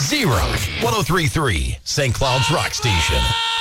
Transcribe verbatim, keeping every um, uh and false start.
zero. one oh three point three, Saint Cloud's Rock Station.